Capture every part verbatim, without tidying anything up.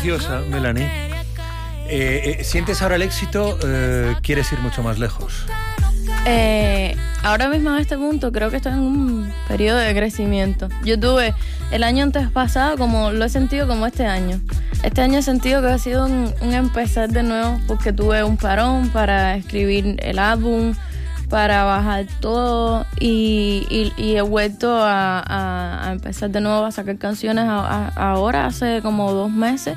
preciosa, Melanie. Eh, eh, ¿Sientes ahora el éxito? Eh, ¿Quieres ir mucho más lejos? Eh, ahora mismo en este punto creo que estoy en un periodo de crecimiento. Yo tuve el año antes pasado, como lo he sentido como este año. Este año he sentido que ha sido un, un empezar de nuevo, porque tuve un parón para escribir el álbum, para bajar todo y, y, y he vuelto a, a, a empezar de nuevo a sacar canciones a, a, ahora hace como dos meses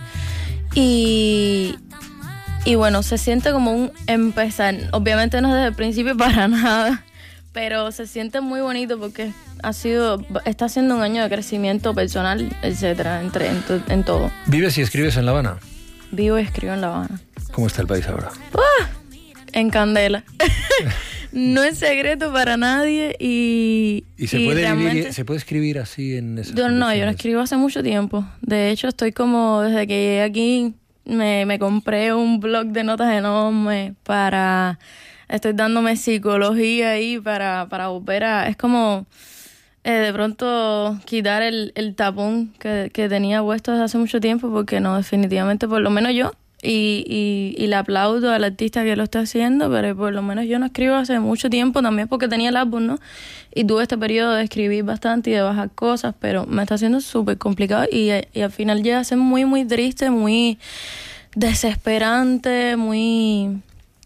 y, y bueno, se siente como un empezar. Obviamente no desde el principio para nada, pero se siente muy bonito porque ha sido, está siendo un año de crecimiento personal, etcétera, entre, en, en todo. ¿Vives y escribes en La Habana? Vivo y escribo en La Habana. ¿Cómo está el país ahora? ¡Uh! En candela. No es secreto para nadie y... ¿Y se, y puede, realmente, vivir, ¿se puede escribir así en esas yo no, yo no condiciones? escribo hace mucho tiempo. De hecho, estoy como, desde que llegué aquí, me, me compré un blog de notas enorme para... Estoy dándome psicología ahí para, para volver a... Es como eh, de pronto quitar el, el tapón que, que tenía puesto desde hace mucho tiempo, porque no, definitivamente, por lo menos yo, y, y, y le aplaudo al artista que lo está haciendo, pero por lo menos yo no escribo hace mucho tiempo, también porque tenía el álbum, ¿no? Y tuve este periodo de escribir bastante y de bajar cosas, pero me está haciendo súper complicado y, y al final llega a ser muy, muy triste, muy desesperante, muy...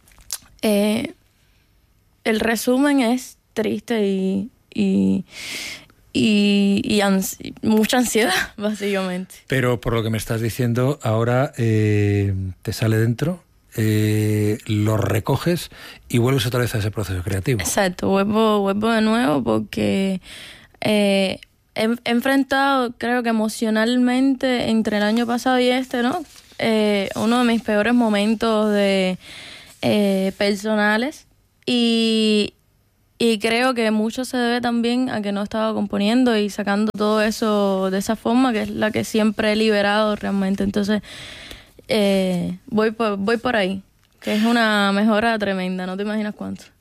Eh, el resumen es triste y... y y, y ansi- mucha ansiedad, básicamente. Pero por lo que me estás diciendo, ahora eh, te sale dentro, eh, lo recoges y vuelves otra vez a ese proceso creativo. Exacto, vuelvo, vuelvo de nuevo porque eh, he, he enfrentado, creo que emocionalmente, entre el año pasado y este, ¿no? Eh, uno de mis peores momentos de eh, personales y... Y creo que mucho se debe también a que no estaba componiendo y sacando todo eso de esa forma, que es la que siempre he liberado realmente. Entonces, eh, voy por, voy por ahí, que es una mejora tremenda, no te imaginas cuánto.